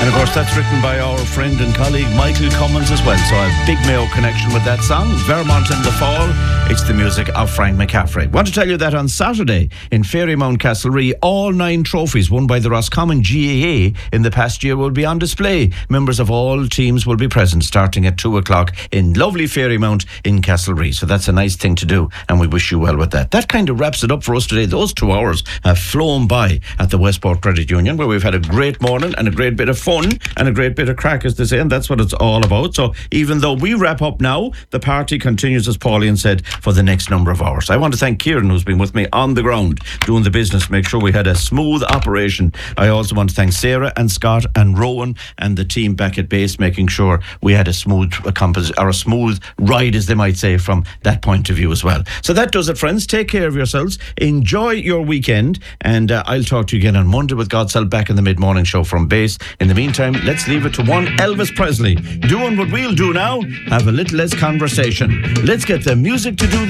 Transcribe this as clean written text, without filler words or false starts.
And of course, that's written by our friend and colleague Michael Cummins as well. So a big Mayo connection with that song. Vermont in the Fall. It's the music of Frank McCaffrey. Want to tell you that on Saturday in Fairymount Castlerea, all 9 trophies won by the Roscommon GAA in the past year will be on display. Members of all teams will be present starting at 2 o'clock in lovely Fairymount in Castlerea. So that's a nice thing to do, and we wish you well with that. That kind of wraps it up for us today. Those 2 hours have flown by at the Westport Credit Union, where we've had a great morning and a great bit of fun and a great bit of crack, as they say, and that's what it's all about. So even though we wrap up now, the party continues, as Pauline said, for the next number of hours. I want to thank Kieran, who's been with me on the ground doing the business, make sure we had a smooth operation. I also want to thank Sarah and Scott and Rowan and the team back at base, making sure we had a smooth ride, as they might say, from that point of view as well. So that does it, friends. Take care of yourselves, enjoy your weekend, and I'll talk to you again on Monday with God's help back in the mid-morning show from base. In the meantime, let's leave it to one Elvis Presley doing what we'll do now, have a little less conversation. Let's get the music to do